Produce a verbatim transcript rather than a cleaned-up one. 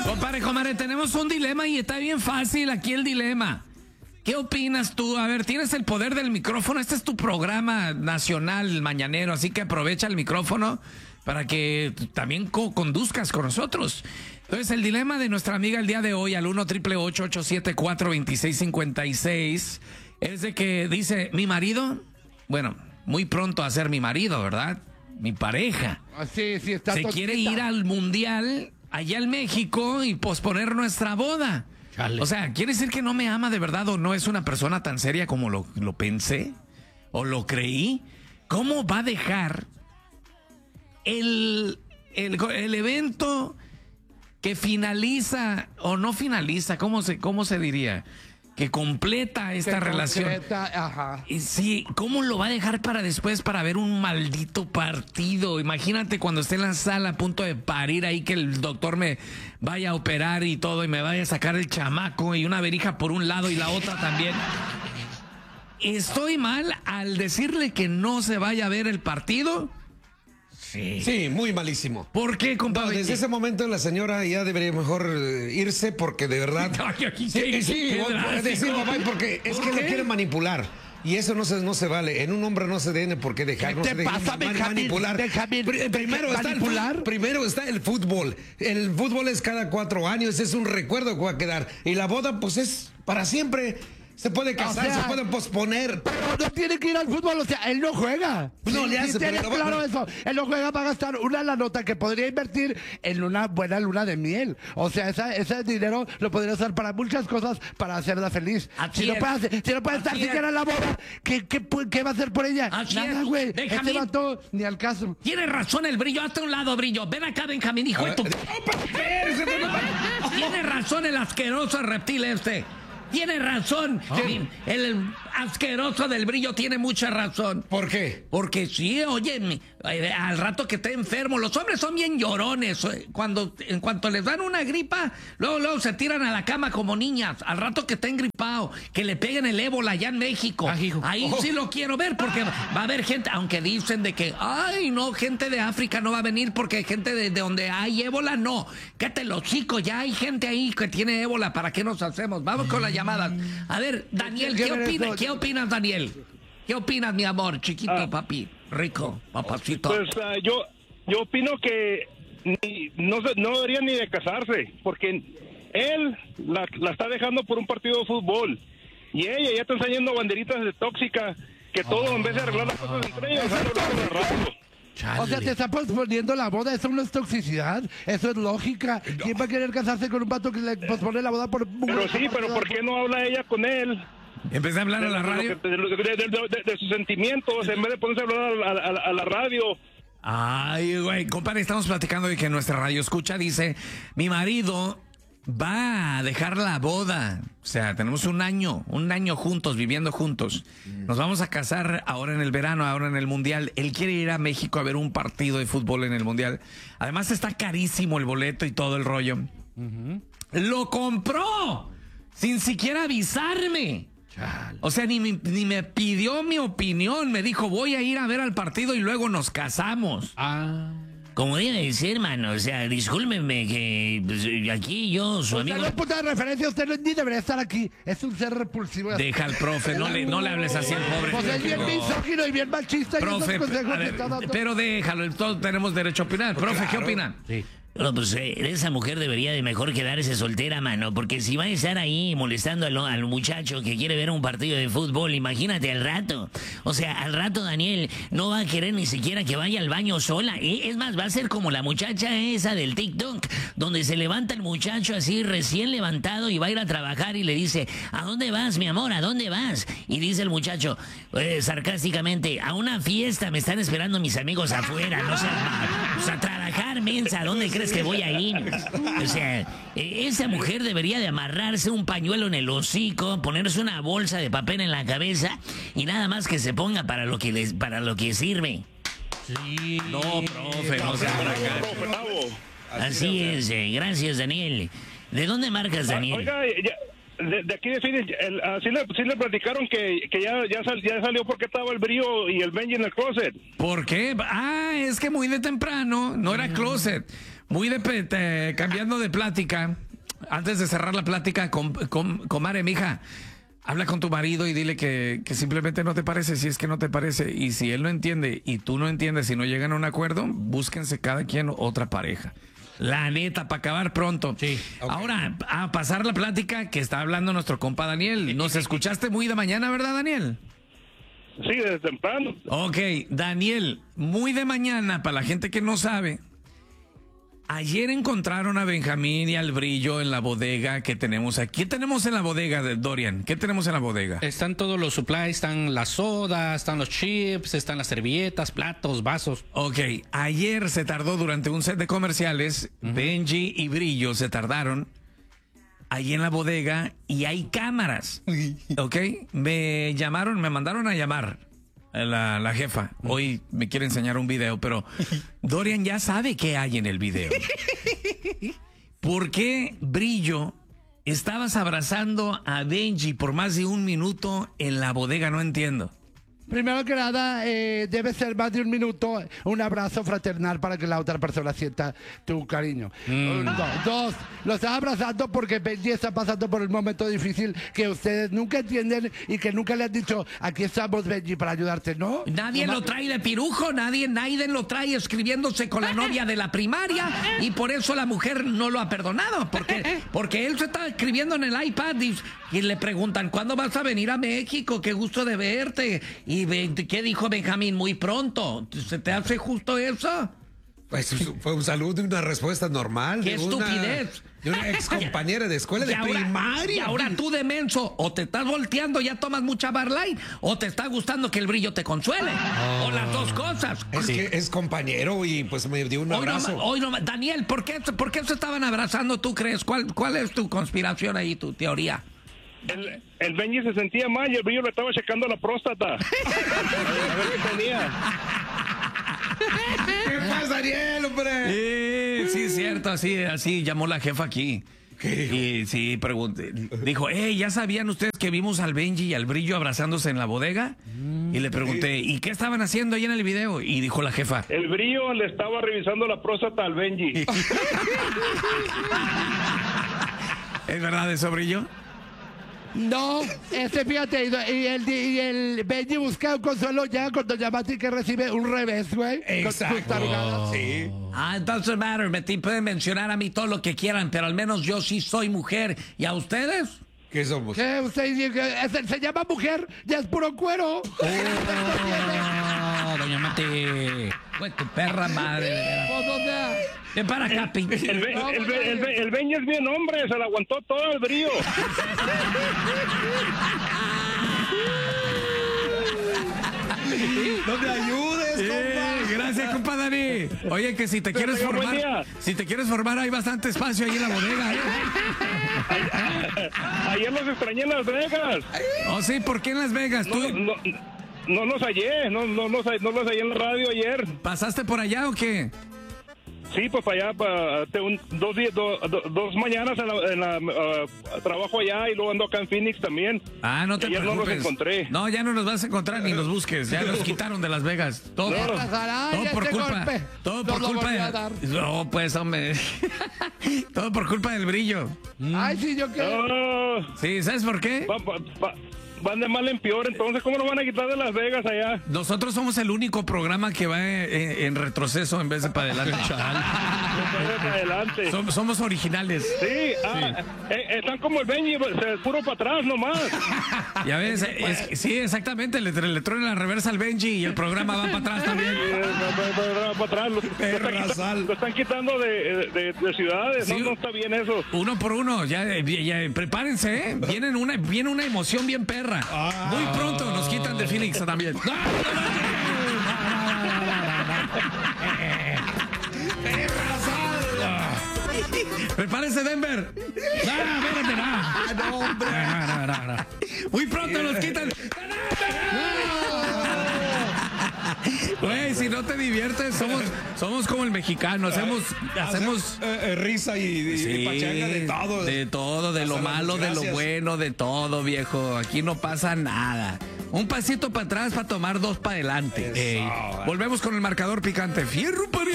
Compadre, comadre, tenemos un dilema y está bien fácil aquí el dilema. ¿Qué opinas tú? A ver, tienes el poder del micrófono. Este es tu programa nacional mañanero, así que aprovecha el micrófono para que también co conduzcas con nosotros. Entonces, el dilema de nuestra amiga el día de hoy al uno, ocho ocho ocho, siete cuatro, dos seis cinco seis es de que dice, mi marido, bueno, muy pronto a ser mi marido, ¿verdad? Mi pareja. Ah, sí, sí, está se quiere ir al mundial allá en México y posponer nuestra boda. Chale. O sea, ¿quiere decir que no me ama de verdad o no es una persona tan seria como lo, lo pensé o lo creí? ¿Cómo va a dejar el, el, el evento que finaliza o no finaliza? ¿Cómo se, cómo se diría? Que completa esta que relación. Concreta, ajá. Y sí, ¿cómo lo va a dejar para después para ver un maldito partido? Imagínate cuando esté en la sala a punto de parir ahí que el doctor me vaya a operar y todo y me vaya a sacar el chamaco y una verija por un lado y la otra también. ¿Estoy mal al decirle que no se vaya a ver el partido? Sí. Sí, muy malísimo. ¿Por qué, compadre? No, desde ese momento la señora ya debería mejor irse porque de verdad... Ay, aquí, sí, sí, sí, sí decir, papá, porque es que lo quieren manipular. Y eso no se, no se vale. En un hombre no se tiene por qué dejar. ¿Qué no te se deje pasa, man, Benjamín, manipular. Benjamín, primero, está el, primero está el fútbol. El fútbol es cada cuatro años. Es un recuerdo que va a quedar. Y la boda, pues es para siempre. Se puede casar, o sea, se puede posponer. Pero no tiene que ir al fútbol, o sea, él no juega. No le hace, pero pero claro no, eso. Él no juega para gastar una la nota que podría invertir en una buena luna de miel. O sea, esa, ese dinero lo podría usar para muchas cosas para hacerla feliz. Si no, puede hacer, si no puede estar siquiera en la boda, ¿qué, qué, ¿qué va a hacer por ella? Así Nada, güey. Benjamín, este vato ni al caso. Tiene razón el Brillo, hasta un lado, Brillo. Ven acá, Benjamín, hijo de tu... Tiene razón el asqueroso reptil este. Tiene razón. Oh. El asqueroso del Brillo tiene mucha razón. ¿Por qué? Porque sí, oye, al rato que esté enfermo, los hombres son bien llorones. Cuando, en cuanto les dan una gripa, luego, luego se tiran a la cama como niñas. Al rato que estén gripados, que le peguen el ébola allá en México. Ay, ahí oh. sí lo quiero ver, porque va a haber gente, aunque dicen de que, ay, no, gente de África no va a venir porque gente de, de donde hay ébola, no. Cállate los chicos, ya hay gente ahí que tiene ébola. ¿Para qué nos hacemos? Vamos con las llamadas. A ver, Daniel, ¿qué, ¿qué opinas? ¿Qué opinas, Daniel? ¿Qué opinas, mi amor? Chiquito, ah, papi, rico, papacito. Pues uh, yo yo opino que ni, no, no debería ni de casarse, porque él la, la está dejando por un partido de fútbol. Y ella ya está enseñando banderitas de tóxica, que todo oh, en vez de arreglar las cosas entre ellos, sale lo rápido. Chale. O sea, te está posponiendo la boda, eso no es toxicidad, eso es lógica. No. ¿Quién va a querer casarse con un vato que le pospone la boda por... Pero sí, pero ¿por qué no habla ella con él? Empecé a hablar de, a la radio. De, de, de, de, de, de sus sentimientos, en vez de ponerse a hablar a, a, a la radio. Ay, güey, compadre, estamos platicando de que nuestra radio escucha, dice, mi marido va a dejar la boda. O sea, tenemos un año, un año juntos, viviendo juntos. Nos vamos a casar ahora en el verano, ahora en el mundial. Él quiere ir a México a ver un partido de fútbol en el mundial. Además está carísimo el boleto y todo el rollo. Uh-huh. ¡Lo compró! Sin siquiera avisarme. Chale. O sea, ni, ni me pidió mi opinión. Me dijo, voy a ir a ver al partido y luego nos casamos. Ah... Como debe decir, hermano, o sea, discúlpeme que pues, aquí yo, su amigo... No es punto de referencia, usted no, ni debería estar aquí, es un ser repulsivo. Deja al profe, no le, no le hables así al pobre. Pues es bien misógino y bien machista. Profe, y esos consejos ver, que está dando. Pero déjalo, todos tenemos derecho a opinar. Profe, claro. ¿Qué opina? Sí. No, pues eh, esa mujer debería de mejor quedarse soltera, mano, porque si va a estar ahí molestando al, al muchacho que quiere ver un partido de fútbol, imagínate al rato. O sea, al rato Daniel no va a querer ni siquiera que vaya al baño sola. ¿eh? Es más, va a ser como la muchacha esa del TikTok, donde se levanta el muchacho así recién levantado y va a ir a trabajar y le dice, ¿a dónde vas, mi amor? ¿A dónde vas? Y dice el muchacho, eh, sarcásticamente, a una fiesta, me están esperando mis amigos afuera, no sé, o sea, trabajar, mensa, ¿a dónde crees que voy a ir? O sea, eh, esa mujer debería de amarrarse un pañuelo en el hocico, ponerse una bolsa de papel en la cabeza y nada más que se ponga para lo que les, para lo que sirve. Sí. No, profe, no se haga acá. Así es, eh, gracias, Daniel. ¿De dónde marcas, Daniel? Oiga, ya, de, de aquí de Phoenix, el, así le, sí le platicaron que, que ya, ya, sal, ya salió porque estaba el Brillo y el Benji en el closet. ¿Por qué? Ah, es que muy de temprano, no era closet. Muy de, te, cambiando de plática, antes de cerrar la plática, com, com, comare, mija, habla con tu marido y dile que, que simplemente no te parece, si es que no te parece. Y si él no entiende y tú no entiendes, si no llegan a un acuerdo, búsquense cada quien otra pareja. La neta, para acabar pronto. Sí, okay. Ahora, a pasar la plática que está hablando nuestro compa Daniel. Nos escuchaste muy de mañana, ¿verdad, Daniel? Sí, desde temprano. Ok, Daniel, muy de mañana, para la gente que no sabe. Ayer encontraron a Benjamín y al Brillo en la bodega que tenemos aquí. ¿Qué tenemos en la bodega, Dorian? ¿Qué tenemos en la bodega? Están todos los supplies, están las sodas, están los chips, están las servilletas, platos, vasos. Ok, ayer se tardó durante un set de comerciales. Uh-huh. Benji y Brillo se tardaron ahí en la bodega y hay cámaras. Ok, me llamaron, me mandaron a llamar. La, la jefa, hoy me quiere enseñar un video, pero Dorian ya sabe qué hay en el video. ¿Por qué, Brillo, estabas abrazando a Benji por más de un minuto en la bodega? No entiendo. Primero que nada, eh, debe ser más de un minuto, un abrazo fraternal para que la otra persona sienta tu cariño. Mm. Dos, dos, lo estás abrazando porque Benji está pasando por un momento difícil que ustedes nunca entienden y que nunca le han dicho, aquí estamos, Benji, para ayudarte, ¿no? Nadie no, lo trae de pirujo, nadie, Naiden lo trae escribiéndose con la novia de la primaria y por eso la mujer no lo ha perdonado, porque, porque él se está escribiendo en el iPad y, y le preguntan, ¿cuándo vas a venir a México? Qué gusto de verte. Y ¿qué dijo Benjamín? Muy pronto. ¿Se te hace justo eso? Pues fue un saludo y una respuesta normal. ¡Qué de estupidez! Una, de una ex compañera de escuela de ahora, primaria. Y ahora tú de menso, o te estás volteando, ya tomas mucha Barlight, o te está gustando que el Brillo te consuele. Oh. O las dos cosas. Es sí. que es compañero y pues me dio un abrazo. Hoy no, hoy no, Daniel, ¿por qué, ¿por qué se estaban abrazando, tú crees? ¿Cuál, cuál es tu conspiración ahí, tu teoría? El, el Benji se sentía mal y el Brillo le estaba checando la próstata. A ver qué tenía. ¿Qué pasa, Daniel, hombre? Sí, sí, es cierto, así, así llamó la jefa aquí. Y sí, pregunté, dijo, hey, ¿ya sabían ustedes que vimos al Benji y al Brillo abrazándose en la bodega? Y le pregunté, ¿y qué estaban haciendo ahí en el video? Y dijo la jefa, el Brillo le estaba revisando la próstata al Benji. ¿Es verdad eso, Brillo? No, este fíjate, y el, y el Benji busca un consuelo ya cuando llamaste que recibe un revés, güey. Exacto. Oh. Sí. Ah, entonces, matter, me pueden mencionar a mí todo lo que quieran, pero al menos yo sí soy mujer. ¿Y a ustedes? ¿Qué somos? ¿Qué? Usted se, se llama mujer, ya es puro cuero. Oh, doña Mati. Pues tu perra madre. Ven para acá, pinche. El, el, el, el, el, el Benji es bien hombre, se lo aguantó todo el Brillo. No me ayudes, compa. Eh, gracias, compa Dani. Oye, que si te quieres Pero, formar, si te quieres formar, hay bastante espacio ahí en la bodega. ¿eh? Ayer los extrañé en Las Vegas. Oh, sí, ¿por qué en Las Vegas? No, ¿Tú no, no los hallé, no, no, los, no los hallé en la radio ayer. pasaste por allá o qué? Sí, pues para allá, para un, dos, días, do, do, dos mañanas en la, en la, uh, trabajo allá y luego ando acá en Phoenix también. Ah, no te ayer preocupes. no los encontré. No, ya no los vas a encontrar ni los busques. Ya los quitaron de Las Vegas. Todo, No. todo por culpa. Todo por culpa de. No, pues, hombre. Todo por culpa del Brillo. Ay, sí, yo qué. No, Sí, ¿sabes por qué? va- va- va- van de mal en peor, entonces, ¿cómo nos van a quitar de Las Vegas allá? Nosotros somos el único programa que va en, en retroceso en vez de para adelante. Entonces, adelante. Som- somos originales. Sí, ah, eh, están como el Benji, se- puro para atrás nomás. Ya ves, es- es- sí, exactamente. Le, le truena la reversa al Benji y el programa va para atrás también. Eh, va- va- va para atrás, lo, lo están quitando, lo están quitando de, de- de ciudades, Sí. no, no está bien eso. Uno por uno, ya, ya prepárense, ¿eh? Vienen una, viene una emoción bien perra. Muy pronto nos quitan de Phoenix también. ¡No, no, no! Prepárense, Denver. No, espérate, no. No, hombre. No, no, no, no. Muy pronto nos quitan. Güey, si no te diviertes, somos, somos como el mexicano, hacemos, hacemos Eh, eh, risa y, y- sí, y pachanga de todo. de todo, de lo Hasta las malo, de lo desgracias. bueno, de todo, viejo. Aquí no pasa nada. Un pasito para atrás para tomar dos para adelante. Eso. Ey. Volvemos con el marcador picante. Fierro, pariente.